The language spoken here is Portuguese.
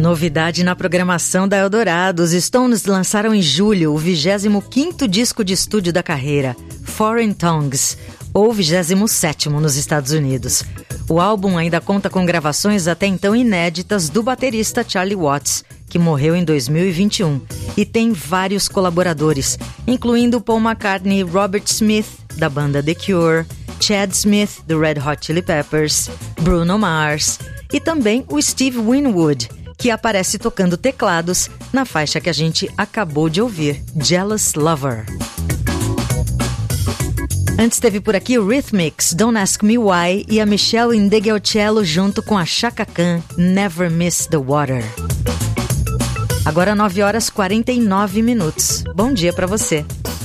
Novidade na programação da Eldorado. Os Stones lançaram em julho o 25º disco de estúdio da carreira, Foreign Tongues, ou 27º nos Estados Unidos. O álbum ainda conta com gravações até então inéditas do baterista Charlie Watts, que morreu em 2021, e tem vários colaboradores, incluindo Paul McCartney e Robert Smith, da banda The Cure, Chad Smith, do Red Hot Chili Peppers, Bruno Mars e também o Steve Winwood, que aparece tocando teclados na faixa que a gente acabou de ouvir, Jealous Lover. Antes teve por aqui o Rhythmics, Don't Ask Me Why, e a Michelle Indegelcello junto com a Chaka Khan, Never Miss the Water. Agora 9h49. Bom dia pra você.